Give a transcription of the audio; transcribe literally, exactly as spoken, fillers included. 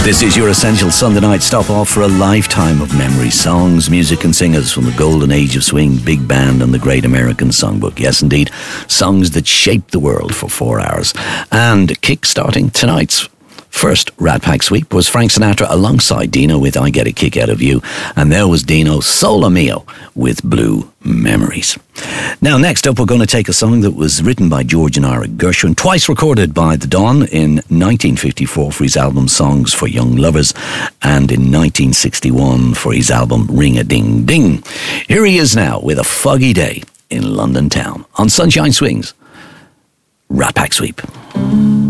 This is your essential Sunday night stop off for a lifetime of memory, songs, music and singers from the golden age of swing, big band and the great American songbook. Yes, indeed, songs that shaped the world for four hours. And kick-starting tonight's first Rat Pack sweep was Frank Sinatra alongside Dino with I Get a Kick Out of You. And there was Dino Solo Mio with Blue Memories. Now, next up, we're going to take a song that was written by George and Ira Gershwin, twice recorded by The Don in nineteen fifty-four for his album Songs for Young Lovers, and in nineteen sixty-one for his album Ring-a-Ding-Ding. Here he is now with A Foggy Day in London Town on Sunshine Swings. Rat Pack Sweep.